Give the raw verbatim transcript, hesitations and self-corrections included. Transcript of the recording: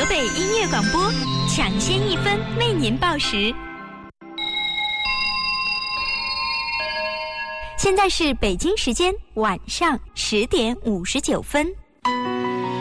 北音乐广播，抢先一分为您报时。现在是北京时间晚上十点五十九分。